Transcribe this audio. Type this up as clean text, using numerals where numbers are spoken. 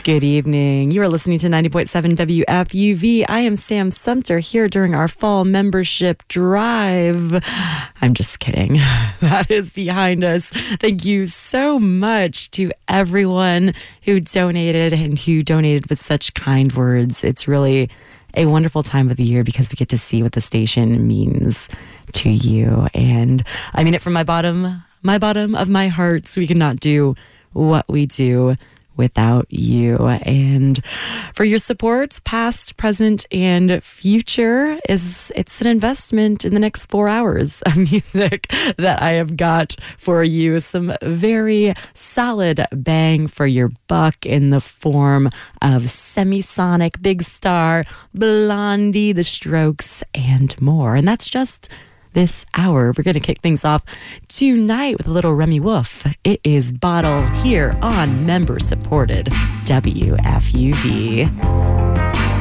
Good evening. You are listening to 90.7 WFUV. I am Sam Sumter here during our fall membership drive. I'm just kidding. That is behind us. Thank you so much to everyone who donated and who donated with such kind words. It's really a wonderful time of the year because we get to see what the station means to you. And I mean it from my bottom of my heart. So we cannot do what we do without you. And for your support, past, present, and future, it's an investment in the next 4 hours of music that I have got for you. Some very solid bang for your buck in the form of Semisonic, Big Star, Blondie, The Strokes, and more. And that's just this hour. We're going to kick things off tonight with a little Remy Wolf. It is Bottle here on member-supported WFUV.